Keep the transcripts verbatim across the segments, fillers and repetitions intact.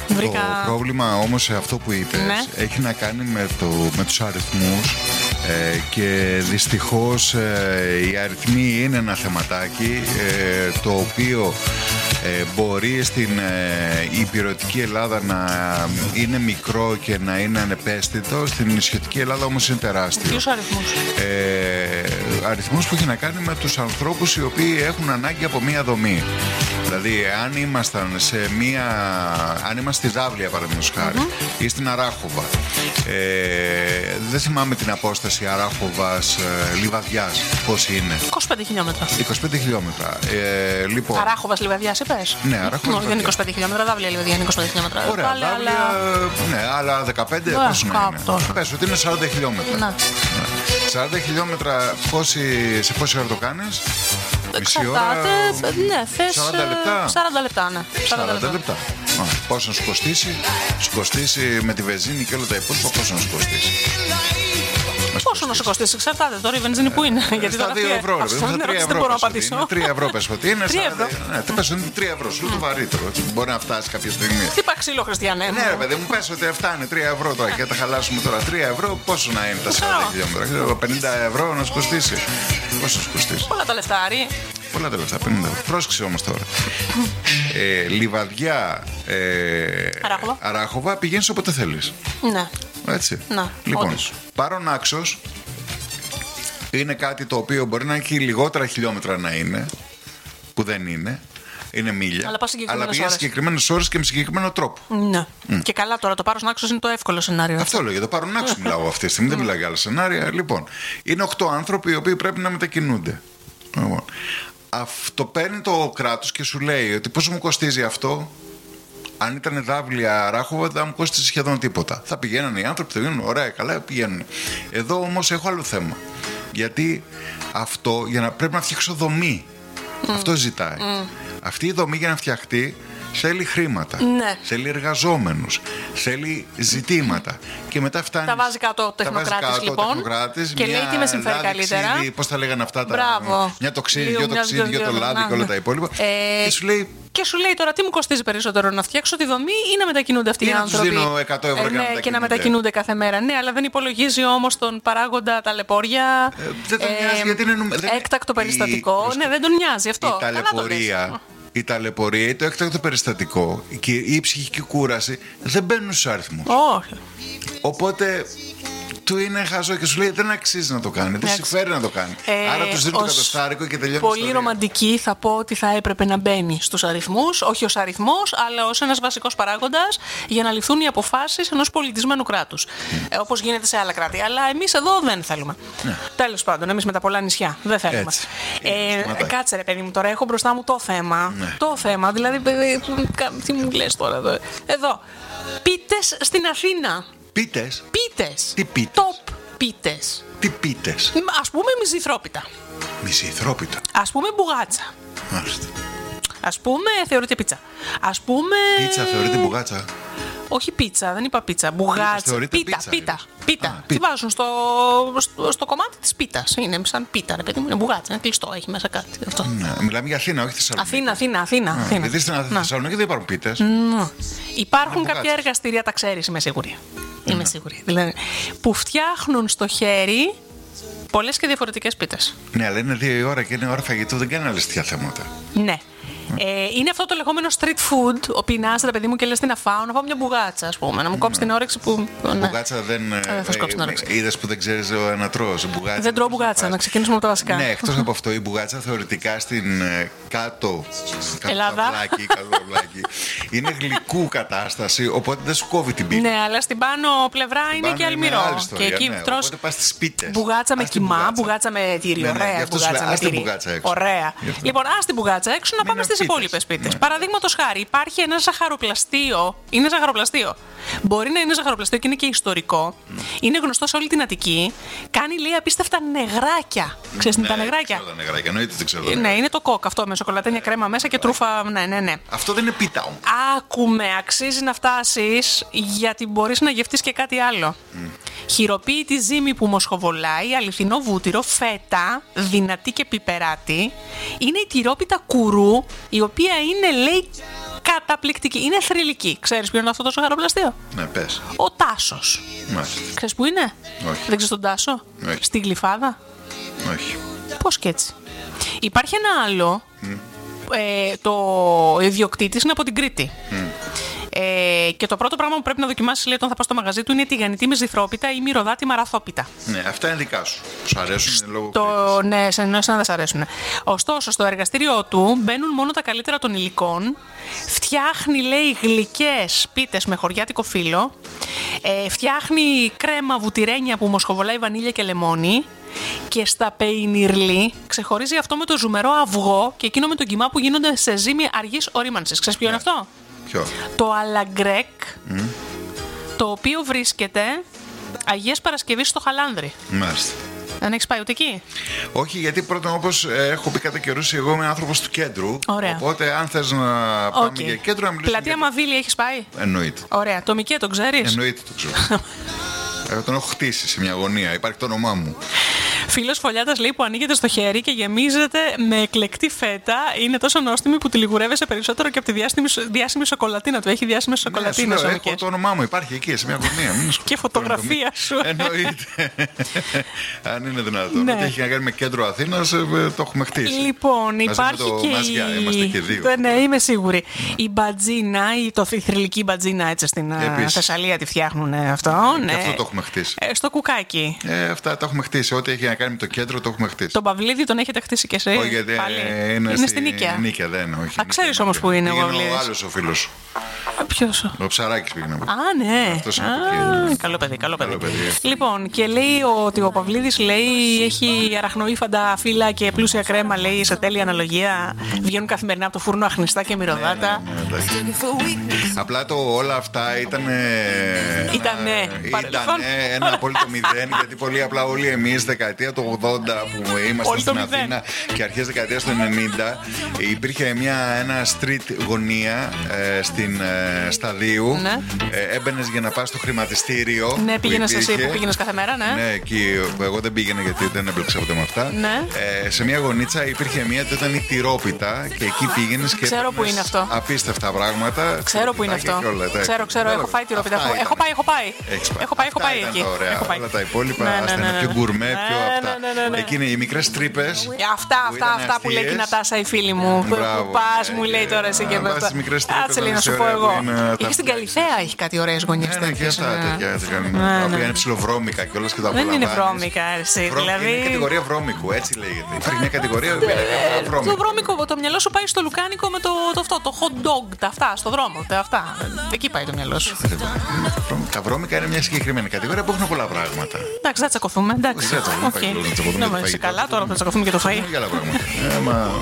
Βρήκα... Το πρόβλημα όμως σε αυτό που είπες, ναι, έχει να κάνει με, το, με τους αριθμούς ε, και δυστυχώς ε, οι αριθμοί είναι ένα θεματάκι ε, το οποίο ε, μπορεί στην ε, υπηρετική Ελλάδα να είναι μικρό και να είναι ανεπαίσθητο, στην νησιωτική Ελλάδα όμως είναι τεράστιο. Ποιους αριθμούς? Ε, αριθμούς που έχει να κάνει με τους ανθρώπους οι οποίοι έχουν ανάγκη από μία δομή. Δηλαδή, αν ήμασταν σε μία. Αν είμαστε στη Δάβλια, παραδείγματος χάρη, mm-hmm. ή στην Αράχοβα, ε, δεν θυμάμαι την απόσταση Αράχοβας ε, Λιβαδιάς, πώς είναι. είκοσι πέντε χιλιόμετρα. είκοσι πέντε χιλιόμετρα. Ε, λοιπόν... Αράχοβας Λιβαδιάς, είπες? Ναι, Αράχοβας. Όχι, δεν είναι είκοσι πέντε χιλιόμετρα, Δάβλια Λιβαδιά είναι είκοσι πέντε χιλιόμετρα. Ωραία, Πάλι, Δάβλια, αλλά... ναι, άλλα δεκαπέντε, yeah, πόσο να είναι. Τόσο. Πες ότι είναι σαράντα χιλιόμετρα. Ναι. σαράντα χιλιόμετρα, πόση, σε πόση ώρα το κάνεις? Μισή ώρα? Ναι, θες σαράντα λεπτά. σαράντα λεπτά, ναι. σαράντα λεπτά. Α, πόσο να σου κοστίσει? Σου κοστίσει με τη βενζίνη και όλα τα υπόλοιπα, πόσο να σου κοστίσει? Πόσο να σου κοστίσει, εξαρτάται τώρα η βενζίνη που είναι. Γιατί στα δύο ευρώ, ρε. Δεν μπορώ να απαντήσω. τρία ευρώ πες ότι είναι. τρία ευρώ. Ναι, τι πες ότι είναι τρία ευρώ, σου το βαρύτερο. Μπορεί να φτάσει κάποια στιγμή. Τι πα ξύλο, Χριστιανέ. Ναι, ρε παιδί μου, πες ότι αυτά είναι τρία ευρώ τώρα και τα χαλάσουμε τώρα. τρία ευρώ, πόσο να είναι τα σαράντα χιλιόμετρα? πενήντα ευρώ να σου κοστίσει. Πόσο να σου κοστίσει? Πολλά τα λεφτά, Άρη. Πολλά τα λεφτά, πενήντα ευρώ. Πρόσεξε όμως τώρα. ε, Λιβαδιά, ε, Αράχοβα. Αράχοβα, πηγαίνεις όποτε θέλεις. Ναι. Έτσι. Να, λοιπόν, όντως. Πάρον Άξος είναι κάτι το οποίο μπορεί να έχει λιγότερα χιλιόμετρα να είναι, που δεν είναι. Είναι μίλια. Αλλά, αλλά πηγαίνει συγκεκριμένες ώρες και με συγκεκριμένο τρόπο. Ναι. Mm. Και καλά τώρα, το Πάρος Άξος είναι το εύκολο σενάριο. Αυτό λέω, για το Πάρος Άξος μιλάω αυτή τη στιγμή, δεν μιλάω για άλλα σενάρια. Λοιπόν, είναι οκτώ άνθρωποι οι οποίοι πρέπει να μετακινούνται. Λοιπόν, αυτό παίρνει το κράτος και σου λέει ότι πόσο μου κοστίζει αυτό. Αν ήταν Δάβλια, Αράχοβα, δεν θα μου κόστησε σχεδόν τίποτα. Θα πηγαίνανε οι άνθρωποι, θα πηγαίνουν, ωραία, καλά πηγαίνουν. Εδώ όμως έχω άλλο θέμα. Γιατί αυτό, για να πρέπει να φτιάξω δομή. Mm. Αυτό ζητάει. Mm. Αυτή η δομή για να φτιαχτεί θέλει χρήματα. Ναι. Θέλει εργαζόμενους. Θέλει ζητήματα. Και μετά φτάνει. Τα βάζει κάτω ο τεχνοκράτης λοιπόν. Τεχνοκράτης, και λέει τι με συμφέρει καλύτερα. Πώς τα λέγανε αυτά τα. Μπράβο. Μια το ξύδι, δυο το ξύδι, δυο το λάδι και όλα τα υπόλοιπα. Ε, και σου λέει. Και σου λέει τώρα τι μου κοστίζει περισσότερο, να φτιάξω τη δομή ή να μετακινούνται αυτοί οι άνθρωποι. Να τους δίνω εκατό ευρώ ε, ναι, και, να και να μετακινούνται κάθε μέρα. Ναι, αλλά δεν υπολογίζει όμως τον παράγοντα ταλαιπώρια. Ε, δεν τον ε, νοιάζει γιατί είναι νου... έκτακτο περιστατικό. Η... Ναι, δεν τον νοιάζει αυτό. Η ταλαιπωρία, η ταλαιπωρία ή το έκτακτο περιστατικό και η ψυχική κούραση δεν μπαίνουν στους αριθμούς. Όχι. Οπότε του είναι χαζό και σου λέει δεν αξίζει να το κάνει, δεν συμφέρει να το κάνει. Ε, Άρα τους δίνει το κατοστάρικο και τελειώνει. Πολύ ρομαντική θα πω ότι θα έπρεπε να μπαίνει στους αριθμούς, όχι ως αριθμός, αλλά ως ένας βασικός παράγοντας για να ληφθούν οι αποφάσεις ενός πολιτισμένου κράτους. Mm. Ε, όπως γίνεται σε άλλα κράτη. Αλλά εμείς εδώ δεν θέλουμε. Ναι. Τέλος πάντων, εμείς με τα πολλά νησιά δεν θέλουμε. Ε, κάτσε ρε παιδί μου, τώρα έχω μπροστά μου το θέμα. Ναι. Το θέμα, δηλαδή. Τι μου λες τώρα εδώ. Εδώ. Πίτες στην Αθήνα. Πίτες. Πίτες. Τι πίτες. Top πίτες. Τι πίτες. Ας πούμε μισηθρόπιτα. Μισηθρόπιτα. Ας πούμε μπουγάτσα. Μάλιστα. Ας πούμε θεωρείται πίτσα. Ας πούμε. Πίτσα θεωρείται μπουγάτσα. Όχι πίτσα, δεν είπα πίτσα. Μπουγάτσα. Πίτα, πίτσα. Πίτα. Πίτα. Α, Τι βάζουν στο, στο, στο κομμάτι της πίτας. Είναι σαν πίτα, ρε παιδί μου. Είναι μπουγάτσα. Είναι κλειστό, έχει μέσα κάτι. Αυτό. Ναι, μιλάμε για Αθήνα, όχι Θεσσαλονίκη. Αθήνα, Αθήνα, Αθήνα. Α, Αθήνα. Γιατί στην Θεσσαλονίκη δεν υπάρχουν πίτες. Ναι. Υπάρχουν κάποια εργαστήρια, τα ξέρεις, είμαι σίγουρη. Είμαι σίγουρη. Δηλαδή, που φτιάχνουν στο χέρι πολλές και διαφορετικές πίτες. Ναι, αλλά είναι δύο η ώρα και είναι ώρα φαγητού, δεν κάνει άλλες τέτοια θέματα. Ναι. Ε, είναι αυτό το λεγόμενο street food, ο πεινάς, ρε παιδί μου, και λες τι να φάω, να φάω μια μπουγάτσα, ας πούμε, να μου κόψει την όρεξη που. Ναι. Μπουγάτσα δεν. Ε, θα σκόψει την όρεξη. Είδες που δεν ξέρεις να τρως. Μπουγάτσα. Δεν τρώω μπουγάτσα, να ξεκινήσουμε από τα βασικά. Ναι, εκτός από αυτό, η μπουγάτσα θεωρητικά στην κάτω. Ελλάδα. Κάτω είναι γλυκού κατάσταση, οπότε δεν σου κόβει την πίτα. Ναι, αλλά στην πάνω πλευρά είναι και αλμυρό. Και εκεί τρως. Οπότε πας στις πίτες. Μπουγάτσα με κοιμά, μπουγάτσα με τύρι. Ωραία, μπουγάτσα με τύρι. Ωραία. Λοιπόν, ας την μπουγάτσα έξω να πάμε στις υπόλοιπες πίτες. Παραδείγματος χάρη, υπάρχει ένα ζαχαροπλαστείο. Είναι ζαχαροπλαστείο. Μπορεί να είναι ζαχαροπλαστείο και είναι και ιστορικό. Mm. Είναι γνωστό σε όλη την Αττική. Κάνει, λέει, απίστευτα νεγράκια. Ξέρεις τι είναι τα νεγράκια. Ξέρω τα νεγράκια, εννοείται δεν ξέρω. Ναι, είναι το κόκ αυτό με σοκολατένια κρέμα μέσα και τρούφα. Ναι, ναι, ναι. Αυτό δεν είναι πίτα. Άκουμε, αξίζει να φτάσεις γιατί μπορείς να γευτείς και κάτι άλλο. Mm. Χειροποίητη ζύμη που μοσχοβολάει, αληθινό βούτυρο, φέτα, δυνατή και πιπεράτη. Είναι η τυρόπιτα κουρού, η οποία είναι, λέει, Καταπληκτική. Είναι θρυλική. Ξέρεις ποιο είναι αυτό το ζαχαροπλαστείο? Ναι, πες. Ο Τάσος. Μάλιστα. Ξέρεις που είναι? Όχι. Δεν ξέρεις τον Τάσο? Όχι. Στη Γλυφάδα? Όχι. Πώς και έτσι? Υπάρχει ένα άλλο. Mm. Ε, το ιδιοκτήτης είναι από την Κρήτη. Mm. Ε, και το πρώτο πράγμα που πρέπει να δοκιμάσεις, λέει, όταν θα πας στο μαγαζί του είναι τηγανιτή με ζυθρόπιτα ή μυρωδάτη μαραθόπιτα. Ναι, αυτά είναι δικά σου. Σου αρέσουν είναι λόγω το, ναι, σε εννοείς να δεν σ' αρέσουν. Ωστόσο, στο εργαστήριό του μπαίνουν μόνο τα καλύτερα των υλικών. Φτιάχνει, λέει, γλυκές πίτες με χωριάτικο φύλλο. Ε, φτιάχνει κρέμα βουτυρένια που μοσχοβολάει βανίλια και λεμόνι. Και στα πεϊνιρλί ξεχωρίζει αυτό με το ζουμερό αυγό και εκείνο με τον κιμά που γίνονται σε ζύμη αργής ορίμανσης. Ξέρεις ποιο είναι αυτό? Ποιο? Το αλαγκρέκ, mm. το οποίο βρίσκεται Αγίας Παρασκευής στο Χαλάνδρι. Μάλιστα. Δεν έχεις πάει ούτε εκεί? Όχι, γιατί πρώτον, όπως έχω πει κατά καιρούς, εγώ είμαι άνθρωπος του κέντρου. Ωραία. Οπότε, αν θες να πάμε okay. για κέντρο, να μιλήσουμε. Πλατεία για... Μαβίλη έχεις πάει? Εννοείται. Ωραία. Το Μικέ το ξέρεις? Εννοείται το ξέρω. Εγώ τον έχω χτίσει σε μια γωνία. Υπάρχει το όνομά μου. Φίλος Φωλιάτας, λέει, που ανοίγεται στο χέρι και γεμίζεται με εκλεκτή φέτα. Είναι τόσο νόστιμη που τη λιγουρεύεσαι περισσότερο και από τη διάσημη, διάσημη σοκολατίνα του. Έχει διάσημη σοκολατίνα. Ναι, έχω το όνομά μου. Υπάρχει εκεί σε μια γωνία. Και φωτογραφία σου. Εννοείται. Αν είναι δυνατόν. Ναι. Ό,τι έχει να κάνει με κέντρο Αθήνας, το έχουμε χτίσει. Λοιπόν, υπάρχει το και. Μαζιά, η... είμαστε και δύο. Ναι, είμαι σίγουρη. Η μπατζίνα, η, το, η θρυλική μπατζίνα, έτσι στην Επίσης. Θεσσαλία τη φτιάχνουν αυτό. Και ναι. αυτό το έχουμε χτίσει. Ε, στο κουκάκι. Ε, αυτά τα έχουμε χτίσει. Ό,τι έχει να κάνει με το κέντρο το έχουμε χτίσει. Τον Παυλίδη τον έχετε χτίσει κι εσύ? Όχι, γιατί είναι, είναι στη, στη Νίκαια. Νίκαια, δεν όχι. Α, ξέρεις όμως που είναι ο Παυλίδης. Είναι ο άλλος ο φίλος. Ποιος? Ο Ψαράκης πήγαινε. Α, ναι. Αυτός είναι Α, από καλό παιδί, καλό παιδί. Καλό παιδί. Λοιπόν, και λέει ότι ο Παυλίδης, λέει, έχει αραχνοήφαντα φύλλα και πλούσια κρέμα, λέει, σε τέλεια αναλογία. Βγαίνουν καθημερινά από το φούρνο αχνιστά και μυρωδάτα. Ναι, ναι, ναι, απλά το όλα αυτά ήταν. Ήτανε. Ήταν ένα απόλυτο μηδέν, γιατί πολύ απλά όλοι εμείς δεκαετία του ογδόντα που ήμασταν στην Αθήνα και αρχές δεκαετίας του ενενήντα υπήρχε μια, ένα street γωνία ε, στην ε, Σταδίου. Ναι. Ε, έμπαινες για να πας στο χρηματιστήριο. Ναι, πήγαινες εσύ που πήγαινες κάθε μέρα, ναι. Ναι, εκεί εγώ δεν πήγαινα γιατί δεν έμπλεξα ποτέ με αυτά. Ναι. Ε, σε μια γωνίτσα υπήρχε μια που ήταν η τυρόπιτα και εκεί πήγαινες και. Ξέρω που είναι αυτό. Απίστευτα πράγματα. Ξέρω που είναι αυτό. Ξέρω, ξέρω, έχω φάει τυρόπιτα. Έχω πάει, έχω πάει. Έχω πάει, έχω πάει εκεί. Όλα τα υπόλοιπα αστένα πιο γκουρμέ, πιο αυτά. Εκεί είναι οι μικρές τρύπες. Αυτά, αυτά, αυτά που λέει και η Νατάσα, η φίλη μου. Που πας, μου λέει τώρα εσύ και με αυτά. Κάτσε λέει να σου πω εγώ. Έχει στην Καλιθέα, έχει κάτι ωραίες γωνιές τέτοιες. Ναι, και αυτά τέτοια. Τα οποία είναι ψιλοβρώμικα και όλες και τα απολαμβάνεις. Δεν είναι βρώμικα, εσύ. Είναι κατηγορία βρώμικου, έτσι λέγεται. Υπάρχει μια κατηγορία που είναι βρώμικο. Το βρώμικο, το μυαλό σου πάει στο λουκάνικο με το αυτό, το hot dog, τα αυτά, στο δρόμο. Αυτά. Εκεί πάει το μυαλό σου. Τα βρώμικα είναι μια συγκεκριμένη κατηγορία που έχουν πολλά πράγματα. Εντάξει, θα τσακωθούμε. Εντάξει. Δεν θα τσακωθούμε. Να είσαι καλά, τώρα θα τσακωθούμε και το φαΐ. Για άλλα πράγματα.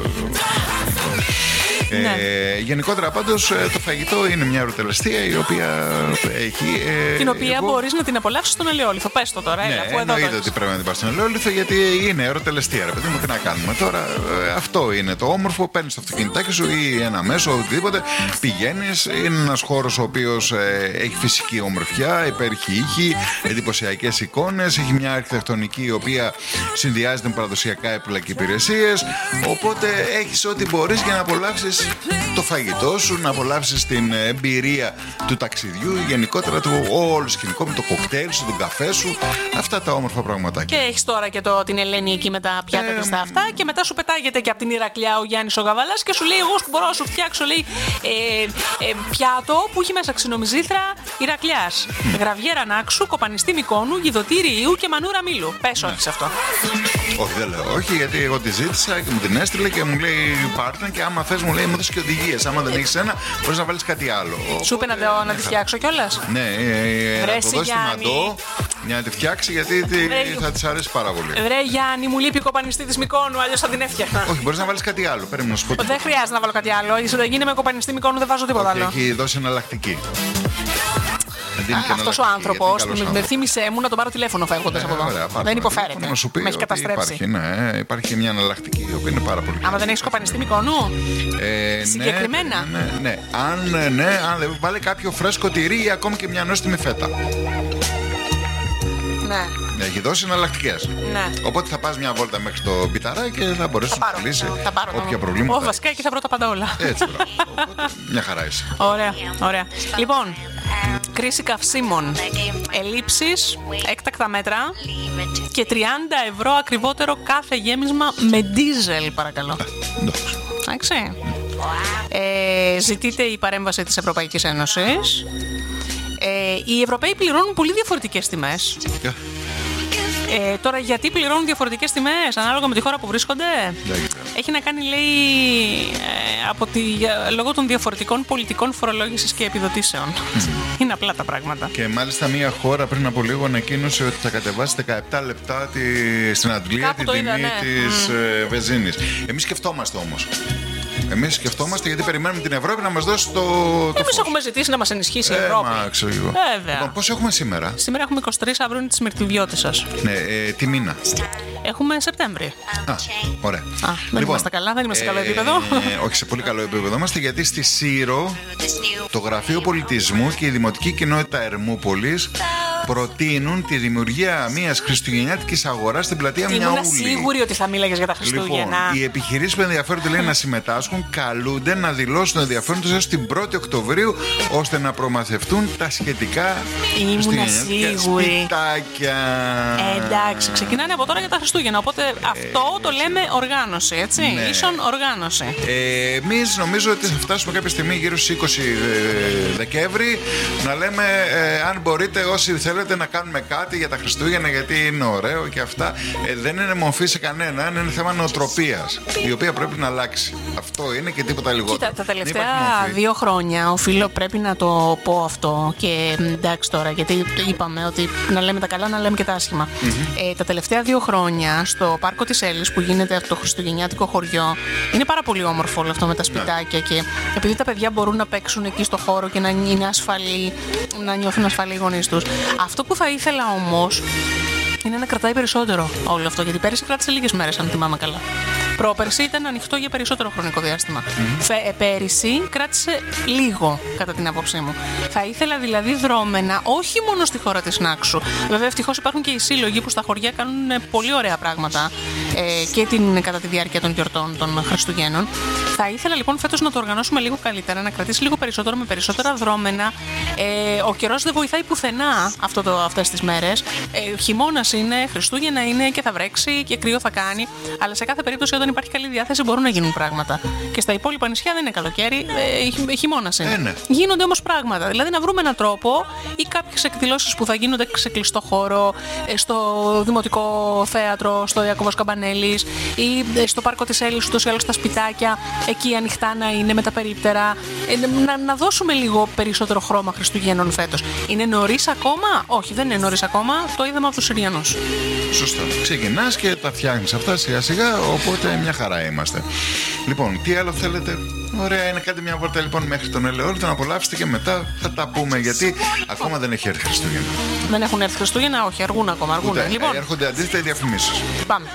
Ναι. Ε, γενικότερα πάντως το φαγητό είναι μια ερωτελεστία η οποία έχει. Ε, την οποία εγώ... μπορείς να την απολαύσεις στον ελαιόλιθο. Πες το τώρα, ναι, έλα, αφού εδώ εννοείται ότι πρέπει να την πας στον ελαιόλιθο γιατί είναι ερωτελεστία. Ρε παιδί μου, τι να κάνουμε τώρα. Ε, αυτό είναι το όμορφο. Παίρνεις το αυτοκινητάκι σου ή ένα μέσο, οτιδήποτε. Πηγαίνεις. Είναι ένας χώρος ο οποίος ε, έχει φυσική ομορφιά, υπέροχη ήχη, εντυπωσιακές εικόνες. Έχει μια αρχιτεκτονική η οποία συνδυάζεται με παραδοσιακά έπιπλα και υπηρεσίες. Οπότε έχεις ό,τι μπορείς για να απολαύσεις το φαγητό σου, να απολαύσεις την εμπειρία του ταξιδιού, γενικότερα το όλο σκηνικό με το κοκτέιλ σου, τον καφέ σου, αυτά τα όμορφα πραγματάκια. Και έχεις τώρα και το, την Ελένη εκεί με τα πιάτα ε, στα αυτά και μετά σου πετάγεται και από την Ηρακλιά ο Γιάννης ο Γαβαλάς και σου λέει εγώ μπορώ να σου φτιάξω λέει ε, ε, πιάτο που έχει μέσα ξινομυζήθρα Ηρακλιάς, mm. γραβιέρα Νάξου, κοπανιστή Μικόνου, γιδωτήρι Ιού και μανούρα Μήλου. Πες όχι σε αυτό. Όχι, δεν λέω όχι, γιατί εγώ τη ζήτησα και μου την έστειλε και μου λέει πάρτε και άμα θες μου λέει μου δώσει και οδηγίες. Άμα δεν έχεις ένα, μπορείς να βάλεις κάτι άλλο. Σου είπε να, το, να τη φτιάξω κιόλας. Ναι, ε, ε, να το δώσει τη μαντό για να τη φτιάξει γιατί Βρε, θα της αρέσει πάρα πολύ. Βρε Γιάννη, μου λείπει η κοπανιστή της Μικόνου, αλλιώς θα την έφτιαχνα. Όχι, μπορείς να βάλεις κάτι άλλο. Πρέπει να σου πω. Δεν χρειάζεται να βάλω κάτι άλλο. Ίσως δεν γίνει με κοπανιστή Μικόνου, δεν βάζω τίποτα άλλο. Έχει δώσει εναλλακτική. Αυτός ο άνθρωπος με θύμισε μου να τον πάρω τηλέφωνο φεύγοντας από εδώ. Δεν υποφέρεται. Με έχει καταστρέψει. Υπάρχει, ναι, υπάρχει μια εναλλακτική η οποία είναι πάρα πολύ καλή. Άμα δεν έχεις κοπανιστή Μικόνου. Ε, συγκεκριμένα. Ναι, ναι, ναι. Αν, ναι, αν βάλει κάποιο φρέσκο τυρί ή ακόμη και μια νόστιμη φέτα. Ναι. Έχει δώσει εναλλακτικές. Ναι. Οπότε θα πας μια βόλτα μέχρι το Μπιταρά και θα μπορέσει να λύσει όποια προβλήματα. Ω, βασικά εκεί θα βρω τα πάντα όλα. Έτσι, μπράβο. Οπότε, μια χαρά είσαι. Ωραία, ωραία. Λοιπόν, κρίση καυσίμων, ελλείψεις, έκτακτα μέτρα και τριάντα ευρώ ακριβότερο κάθε γέμισμα με ντίζελ, παρακαλώ. Εντάξει. Ε, ζητείται η παρέμβαση της Ευρωπαϊκής Ένωσης. Ε, οι Ευρωπαίοι πληρώνουν πολύ διαφορετικές τιμές. Yeah. Ε, τώρα, γιατί πληρώνουν διαφορετικές τιμές ανάλογα με τη χώρα που βρίσκονται? Yeah. Έχει να κάνει, λέει, ε, από τη, λόγω των διαφορετικών πολιτικών φορολόγησης και επιδοτήσεων. Mm. Είναι απλά τα πράγματα. Και μάλιστα μια χώρα πριν από λίγο ανακοίνωσε ότι θα κατεβάσει δεκαεπτά λεπτά τη, στην Αγγλία Κάπου την το τιμή είδα, ναι. της Mm. ε, βενζίνης. Εμείς σκεφτόμαστε όμως. Εμείς σκεφτόμαστε γιατί περιμένουμε την Ευρώπη να μας δώσει το. το Εμείς έχουμε ζητήσει να μας ενισχύσει η ε, Ευρώπη. Μα, ξέρω εγώ. Βέβαια. Λοιπόν, πώς έχουμε σήμερα? Σήμερα έχουμε είκοσι τρεις, αύριο είναι τη Σμυρτιβιώτισσας σας. Ναι, ε, τι μήνα? Έχουμε Σεπτέμβρη. Α, ωραία. Α, δεν λοιπόν, είμαστε καλά, δεν είμαστε σε καλό ε, επίπεδο. Ε, όχι, σε πολύ καλό επίπεδο είμαστε, γιατί στη Σύρο το Γραφείο Πολιτισμού και η Δημοτική Κοινότητα Ερμούπολης προτείνουν τη δημιουργία μιας χριστουγεννιάτικης αγοράς στην πλατεία Μιαούλη. Ήμουν σίγουρη ότι θα μίλαγες για τα Χριστούγεννα. Λοιπόν, οι επιχειρήσεις που ενδιαφέρονται, λέει, να συμμετάσχουν καλούνται να δηλώσουν το ενδιαφέρον τους έως την πρώτη Οκτωβρίου, ώστε να προμαθευτούν τα σχετικά χριστουγεννιάτικα σπιτάκια. Ε, εντάξει, ξεκινάνε από τώρα για τα Χριστούγεννα. Οπότε ε, αυτό το λέμε οργάνωση, έτσι. Ναι. Ίσον οργάνωση. Ε, εμείς νομίζω ότι θα φτάσουμε κάποια στιγμή γύρω στις είκοσι Δεκέμβρη να λέμε, ε, αν μπορείτε, όσοι θέλετε να κάνουμε κάτι για τα Χριστούγεννα, γιατί είναι ωραίο και αυτά. Ε, δεν είναι μορφή σε κανέναν, είναι θέμα νοοτροπίας, η οποία πρέπει να αλλάξει. Αυτό είναι και τίποτα λιγότερο. Κοίτα, τα τελευταία δύο χρόνια οφείλω, πρέπει να το πω αυτό. Και εντάξει τώρα, γιατί είπαμε ότι να λέμε τα καλά, να λέμε και τα άσχημα. Mm-hmm. Ε, τα τελευταία δύο χρόνια στο πάρκο της Έλλης, που γίνεται αυτό το χριστουγεννιάτικο χωριό, είναι πάρα πολύ όμορφο όλο αυτό με τα σπιτάκια. Yeah. Και επειδή τα παιδιά μπορούν να παίξουν εκεί στο χώρο και να είναι ασφαλή, να νιώθουν ασφαλή οι γονείς τους. Αυτό που θα ήθελα όμως είναι να κρατάει περισσότερο όλο αυτό. Γιατί πέρυσι κράτησε λίγες μέρες, αν θυμάμαι καλά. Πρόπερσι ήταν ανοιχτό για περισσότερο χρονικό διάστημα. Mm-hmm. Φε, ε, πέρυσι κράτησε λίγο, κατά την άποψή μου. Θα ήθελα δηλαδή δρόμενα, όχι μόνο στη χώρα της Νάξου. Βέβαια, ευτυχώς υπάρχουν και οι σύλλογοι που στα χωριά κάνουν πολύ ωραία πράγματα ε, και την, κατά τη διάρκεια των γιορτών των Χριστουγέννων. Θα ήθελα λοιπόν φέτος να το οργανώσουμε λίγο καλύτερα, να κρατήσει λίγο περισσότερο με περισσότερα δρόμενα. Ε, ο καιρός δεν βοηθάει πουθενά αυτό το, αυτές τις μέρες. Ε, χειμώνας είναι, Χριστούγεννα είναι και θα βρέξει και κρύο θα κάνει. Αλλά σε κάθε περίπτωση, όταν υπάρχει καλή διάθεση, μπορούν να γίνουν πράγματα. Και στα υπόλοιπα νησιά δεν είναι καλοκαίρι, ε, χειμώνας είναι. Ε, ναι. Γίνονται όμως πράγματα. Δηλαδή να βρούμε έναν τρόπο ή κάποιες εκδηλώσεις που θα γίνονται σε κλειστό χώρο, στο Δημοτικό Θέατρο, στο Ιακώβος Καμπανέλης ή στο Πάρκο της Έλλης, ούτως ή άλλως στα σπιτάκια, εκεί ανοιχτά να είναι με τα περίπτερα. Ε, να, να δώσουμε λίγο περισσότερο χρώμα Χριστουγέννων φέτος. Είναι νωρίς ακόμα? Όχι, δεν είναι νωρίς ακόμα. Το είδαμε από τους Συριανούς. Σωστά. Ξεκινάς και τα φτιάχνεις αυτά σιγά σιγά, οπότε μια χαρά είμαστε. Λοιπόν, τι άλλο θέλετε? Ωραία, είναι κάτι μια βόλτα λοιπόν μέχρι τον Ελαιόλη, τον απολαύσετε και μετά θα τα πούμε, γιατί ακόμα δεν έχει έρθει Χριστούγεννα. Δεν έχουν έρθει Χριστούγεννα, όχι, αργούν ακόμα. Αργούν. Ούτε, λοιπόν, έρχονται αντίθετα οι διαφημίσεις. Πάμε.